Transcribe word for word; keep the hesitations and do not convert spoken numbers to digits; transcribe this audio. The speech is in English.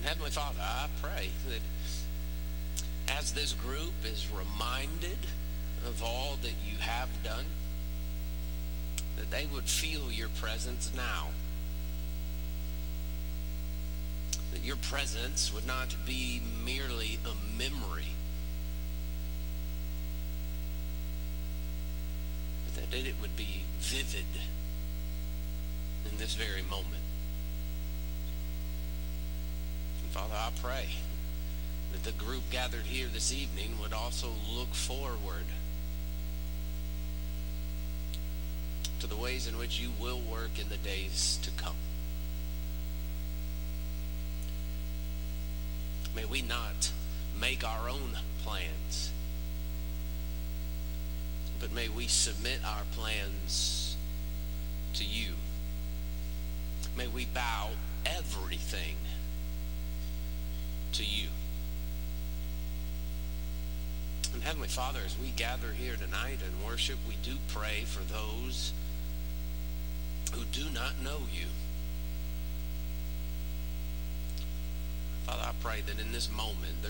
And Heavenly Father, I pray that as this group is reminded of all that you have done, that they would feel your presence now. That your presence would not be merely a memory, but that it would be vivid in this very moment. And Father, I pray that the group gathered here this evening would also look forward to the ways in which you will work in the days to come. May we not make our own plans, but may we submit our plans to you. May we bow everything to you. And Heavenly Father, as we gather here tonight and worship, we do pray for those who do not know you. Father, I pray that in this moment there